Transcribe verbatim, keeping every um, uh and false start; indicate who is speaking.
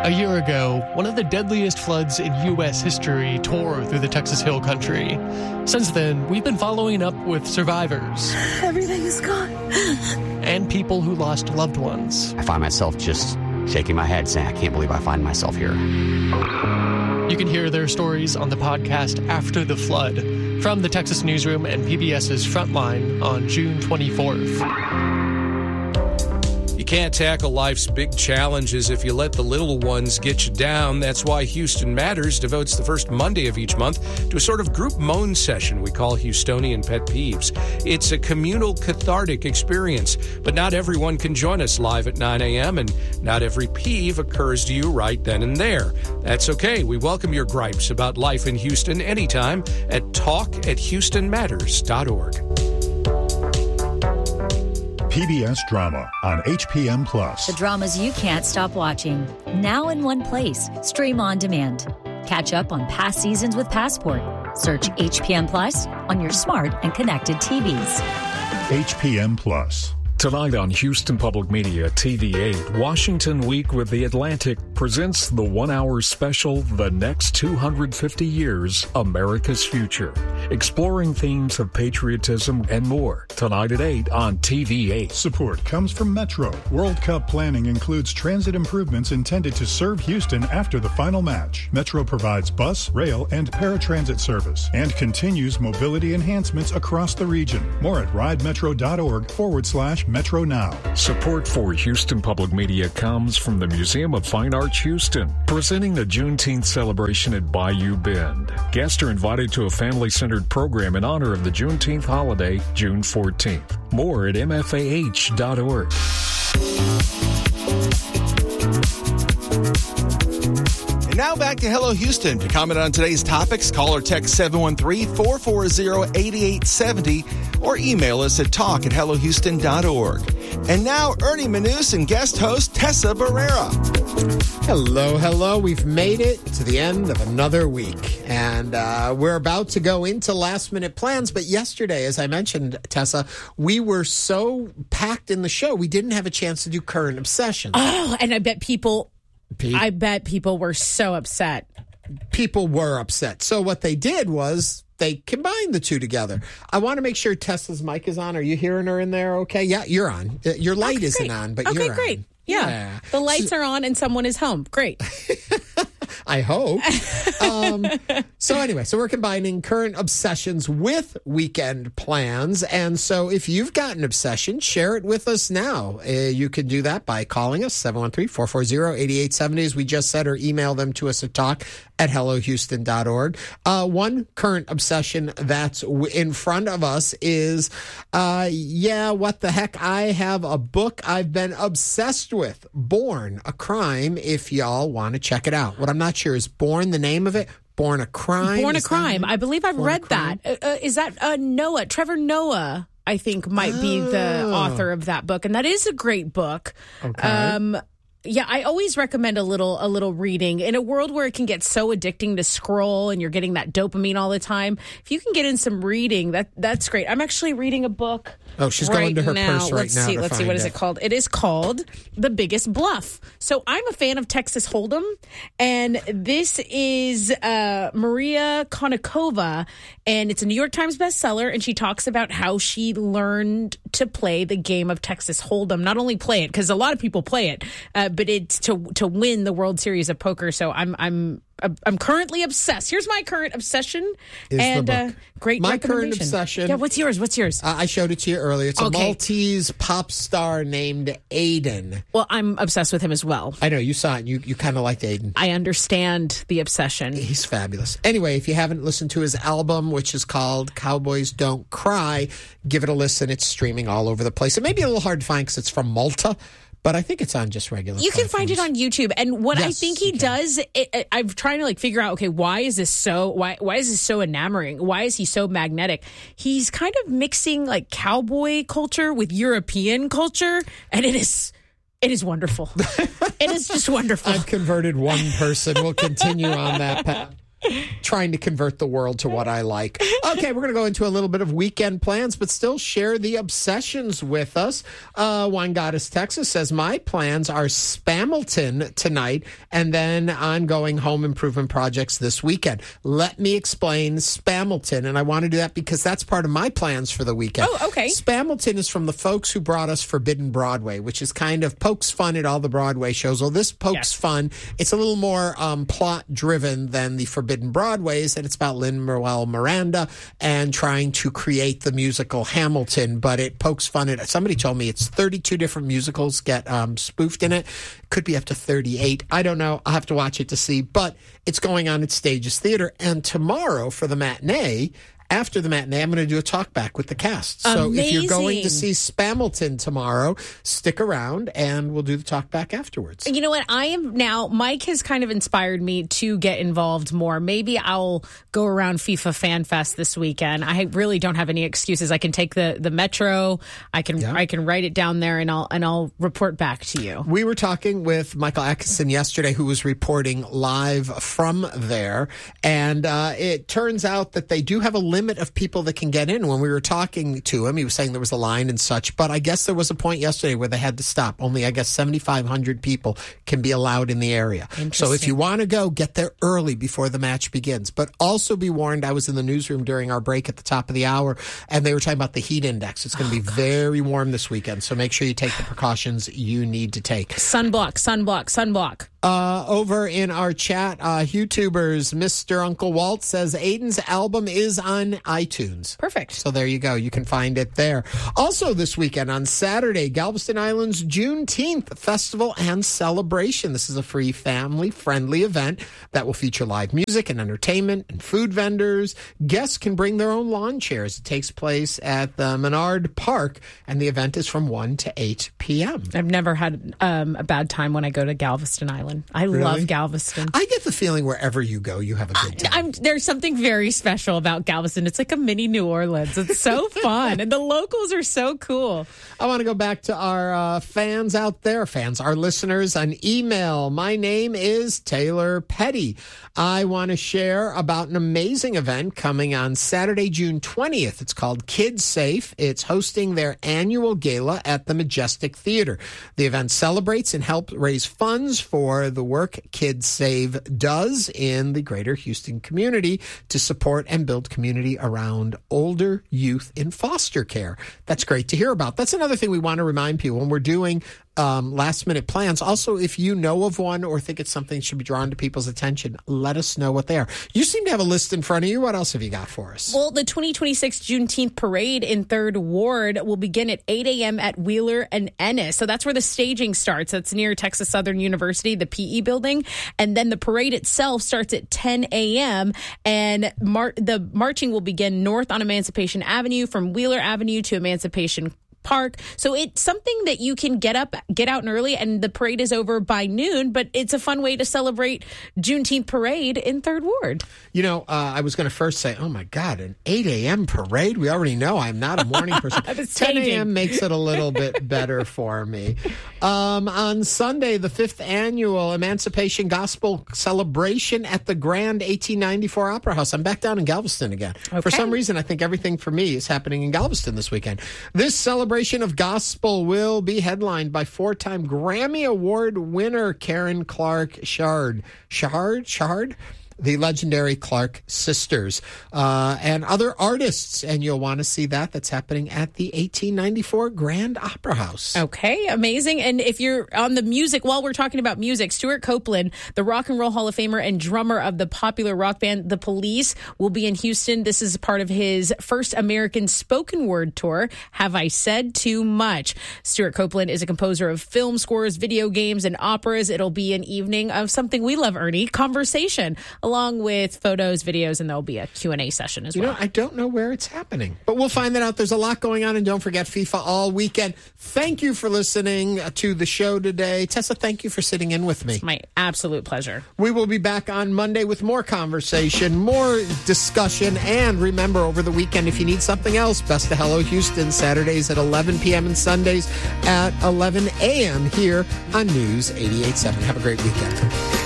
Speaker 1: A year ago, one of the deadliest floods in U S history tore through the Texas Hill Country. Since then, we've been following up with survivors.
Speaker 2: Everything is gone.
Speaker 1: And people who lost loved ones.
Speaker 3: I find myself just shaking my head saying, I can't believe I find myself here.
Speaker 1: You can hear their stories on the podcast After the Flood from the Texas Newsroom and PBS's Frontline on June twenty-fourth.
Speaker 4: You can't tackle life's big challenges if you let the little ones get you down. That's why Houston Matters devotes the first Monday of each month to a sort of group moan session we call Houstonian Pet Peeves. It's a communal, cathartic experience, but not everyone can join us live at nine a.m., and not every peeve occurs to you right then and there. That's okay. We welcome your gripes about life in Houston anytime at talk at houston matters dot org.
Speaker 5: P B S Drama on H P M Plus.
Speaker 6: The dramas you can't stop watching. Now in one place. Stream on demand. Catch up on past seasons with Passport. Search H P M Plus on your smart and connected T Vs.
Speaker 5: H P M Plus.
Speaker 7: Tonight on Houston Public Media T V eight, Washington Week with The Atlantic presents the one-hour special, The Next two hundred fifty Years, America's Future, exploring themes of patriotism and more. Tonight at eight on T V eight.
Speaker 5: Support comes from Metro. World Cup planning includes transit improvements intended to serve Houston after the final match. Metro provides bus, rail, and paratransit service and continues mobility enhancements across the region. More at ridemetro.org forward slash Metro Now.
Speaker 7: Support for Houston Public Media comes from the Museum of Fine Arts Houston, presenting the Juneteenth celebration at Bayou Bend. Guests are invited to a family-centered program in honor of the Juneteenth holiday, June fourteenth. More at M F A H dot org.
Speaker 8: And now back to Hello Houston. To comment on today's topics, call or text seven one three, four four zero, eight eight seven zero or email us at talk at hello houston dot org. And now, Ernie Manous and guest host Tessa Barrera.
Speaker 9: Hello, hello. We've made it to the end of another week, and uh, we're about to go into last-minute plans. But yesterday, as I mentioned, Tessa, we were so packed in the show, we didn't have a chance to do current obsessions.
Speaker 10: Oh, and I bet people...
Speaker 9: Pe-
Speaker 10: I bet people were so upset.
Speaker 9: People were upset. So what they did was they combined the two together. I want to make sure Tessa's mic is on. Are you hearing her in there okay? Yeah, you're on. Your light
Speaker 10: okay,
Speaker 9: isn't
Speaker 10: great.
Speaker 9: on, but
Speaker 10: okay,
Speaker 9: you're on.
Speaker 10: Okay, great. Yeah. yeah. The lights so, are on and someone is home. Great.
Speaker 9: I hope. um, so anyway, so we're combining current obsessions with weekend plans. And so if you've got an obsession, share it with us now. Uh, you can do that by calling us, seven one three, four four zero, eight eight seven zero, as we just said, or email them to us at talk at hello houston dot org. Uh, one current obsession that's w- in front of us is, uh, yeah, what the heck? I have a book I've been obsessed with, Born, a Crime, if y'all want to check it out. What I'm not sure is Born the name of it? Born a Crime?
Speaker 10: Born a
Speaker 9: is
Speaker 10: Crime. I believe I've
Speaker 9: Born
Speaker 10: read that. Uh, uh, is that uh, Noah? Trevor Noah, I think, might oh. be the author of that book. And that is a great book.
Speaker 9: Okay.
Speaker 10: Um, yeah, I always recommend a little a little reading. In a world where it can get so addicting to scroll and you're getting that dopamine all the time, if you can get in some reading, that that's great. I'm actually reading a book.
Speaker 9: Oh, she's
Speaker 10: right
Speaker 9: going to her
Speaker 10: now.
Speaker 9: purse right
Speaker 10: let's
Speaker 9: now.
Speaker 10: See,
Speaker 9: to
Speaker 10: let's see.
Speaker 9: find
Speaker 10: What is
Speaker 9: it.
Speaker 10: it called? It is called The Biggest Bluff. So I'm a fan of Texas Hold'em, and this is uh, Maria Konnikova, and it's a New York Times bestseller, and she talks about how she learned to play the game of Texas Hold'em. Not only play it, because a lot of people play it, uh, but it's to to win the World Series of Poker. So I'm I'm I'm currently obsessed. Here's my current obsession.
Speaker 9: Is
Speaker 10: and
Speaker 9: the book.
Speaker 10: Uh, great
Speaker 9: My
Speaker 10: recommendation.
Speaker 9: current obsession.
Speaker 10: Yeah, what's yours? What's yours?
Speaker 9: Uh, I showed it to you earlier. It's a
Speaker 10: Okay.
Speaker 9: Maltese pop star named Aiden.
Speaker 10: Well, I'm obsessed with him as well.
Speaker 9: I know, you saw it. You, you kind of liked Aiden.
Speaker 10: I understand the obsession.
Speaker 9: He's fabulous. Anyway, if you haven't listened to his album, which is called Cowboys Don't Cry, give it a listen. It's streaming all over the place. It may be a little hard to find because it's from Malta, but I think it's on just regular
Speaker 10: You can find it
Speaker 9: platforms.
Speaker 10: on YouTube. And what
Speaker 9: Yes,
Speaker 10: I think he
Speaker 9: you can.
Speaker 10: does, it, it, I'm trying to like figure out, okay, why is this so, why, why is this so enamoring? Why is he so magnetic? He's kind of mixing like cowboy culture with European culture. And it is, it is wonderful. It is just wonderful.
Speaker 9: I've converted one person. We'll continue on that path. trying to convert the world to what I like. Okay, we're going to go into a little bit of weekend plans, but still share the obsessions with us. Uh, Wine Goddess Texas says, my plans are Spamilton tonight and then ongoing home improvement projects this weekend. Let me explain Spamilton, and I want to do that because that's part of my plans for the weekend.
Speaker 10: Oh, okay.
Speaker 9: Spamilton is from the folks who brought us Forbidden Broadway, which is kind of pokes fun at all the Broadway shows. Well, this pokes
Speaker 10: Yes.
Speaker 9: fun. It's a little more um, plot-driven than the Forbidden Broadways, and it's about Lin-Manuel Miranda and trying to create the musical Hamilton, but it pokes fun at, somebody told me it's thirty-two different musicals get um, spoofed in it. Could be up to thirty-eight. I don't know. I'll have to watch it to see, but it's going on at Stages Theater, and tomorrow for the matinee, after the matinee, I'm going to do a talk back with the cast. So if you're going to see Spamilton tomorrow, stick around and we'll do the talk back afterwards.
Speaker 10: You know what? I am now, Mike has kind of inspired me to get involved more. Maybe I'll go around FIFA Fan Fest this weekend. I really don't have any excuses. I can take the, the metro. I can
Speaker 9: Yeah.
Speaker 10: I can write it down there and I'll and I'll report back to you.
Speaker 9: We were talking with Michael Atkinson yesterday, who was reporting live from there. And uh, it turns out that they do have a limit of people that can get in. When we were talking to him, he was saying there was a line and such. But I guess there was a point yesterday where they had to stop. Only, I guess, seventy-five hundred people can be allowed in the area. So if you want to go, get there early before the match begins. But also be warned, I was in the newsroom during our break at the top of the hour, and they were talking about the heat index. It's going to be very warm this weekend. So make sure you take the precautions you need to take.
Speaker 10: Sunblock, sunblock, sunblock.
Speaker 9: Uh, over in our chat, uh, YouTubers, Mister Uncle Walt says Aiden's album is on iTunes.
Speaker 10: Perfect.
Speaker 9: So there you go. You can find it there. Also this weekend on Saturday, Galveston Island's Juneteenth Festival and Celebration. This is a free family-friendly event that will feature live music and entertainment and food vendors. Guests can bring their own lawn chairs. It takes place at the Menard Park, and the event is from one to eight p.m.
Speaker 10: I've never had um, a bad time when I go to Galveston Island. I
Speaker 9: Really?
Speaker 10: love Galveston.
Speaker 9: I get the feeling wherever you go, you have a good time.
Speaker 10: I'm, there's something very special about Galveston. It's like a mini New Orleans. It's so fun. And the locals are so cool.
Speaker 9: I want to go back to our uh, fans out there, fans, our listeners, on email. My name is Taylor Petty. I want to share about an amazing event coming on Saturday, June twentieth. It's called Kids Safe. It's hosting their annual gala at the Majestic Theater. The event celebrates and helps raise funds for the work Kids Save does in the greater Houston community to support and build community around older youth in foster care. That's great to hear about. That's another thing we want to remind people when we're doing um, last minute plans. Also, if you know of one or think it's something that should be drawn to people's attention, let us know what they are. You seem to have a list in front of you. What else have you got for us?
Speaker 10: Well, the twenty twenty-six Juneteenth Parade in Third Ward will begin at eight a.m. at Wheeler and Ennis. So that's where the staging starts. That's near Texas Southern University, the P E building. And then the parade itself starts at ten a.m. And mar- the marching will begin north on Emancipation Avenue from Wheeler Avenue to Emancipation Park. So it's something that you can get up, get out and early, and the parade is over by noon, but it's a fun way to celebrate Juneteenth parade in Third Ward.
Speaker 9: You know, uh, I was going to first say, oh my God, an eight a.m. parade? We already know I'm not a morning person. ten a.m. makes it a little bit better for me. Um, on Sunday, the fifth annual Emancipation Gospel Celebration at the Grand eighteen ninety-four Opera House. I'm back down in Galveston again.
Speaker 10: Okay.
Speaker 9: For some reason, I think everything for me is happening in Galveston this weekend. This celebration of gospel will be headlined by four-time Grammy Award winner Karen Clark Shard. Shard? Shard? The legendary Clark sisters, uh, and other artists. And you'll want to see that. That's happening at the eighteen ninety-four Grand Opera House.
Speaker 10: Okay, amazing. And if you're on the music, while we're talking about music, Stuart Copeland, the Rock and Roll Hall of Famer and drummer of the popular rock band The Police, will be in Houston. This is part of his first American spoken word tour, Have I Said Too Much? Stuart Copeland is a composer of film scores, video games, and operas. It'll be an evening of something we love, Ernie, conversation, along with photos, videos, and there'll be a Q and A session as
Speaker 9: you
Speaker 10: well.
Speaker 9: You know, I don't know where it's happening, but we'll find that out. There's a lot going on, and don't forget FIFA all weekend. Thank you for listening to the show today. Tessa, thank you for sitting in with me.
Speaker 10: My absolute pleasure.
Speaker 9: We will be back on Monday with more conversation, more discussion, and remember, over the weekend, if you need something else, Best of Hello Houston, Saturdays at eleven p.m. and Sundays at eleven a.m. here on News eighty-eight point seven. Have a great weekend.